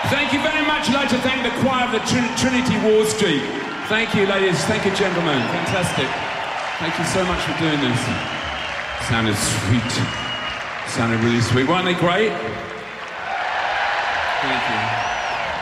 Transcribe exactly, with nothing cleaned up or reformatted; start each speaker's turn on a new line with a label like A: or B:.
A: Thank you very much. I'd like to thank the choir of the Trin- Trinity Wall Street. Thank you, ladies. Thank you, gentlemen. Fantastic. Thank you so much for doing this. Sounded sweet. Sounded really sweet. Weren't they great? Thank you.